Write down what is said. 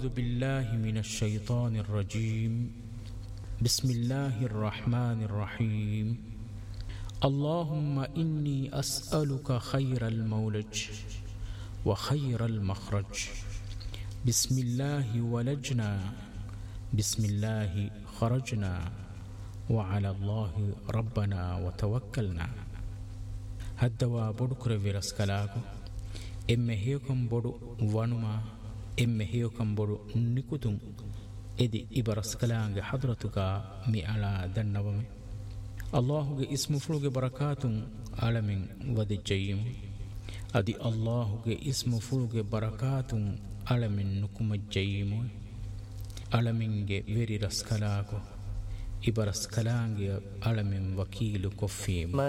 أعوذ بالله من الشيطان الرجيم. بسم الله الرحمن الرحيم. اللهم إني أسألك خير المولج وخير المخرج. بسم الله ولجنا، بسم الله خرجنا، وعلى الله ربنا وتوكلنا. هدوا بدكر فيرس كلاكو إما هيكم بدو ونما إما هيكم بدو نكتم إدي إبرس كلانج حضرتك مي على دنوم. الله اسم فلوج بركات عالمين ودي جيم أدي الله اسم فلوج بركات عالمين نكم الجيم عالمين فيري رسكلاكو إبرس كلانج عالمين وكيل كفيم.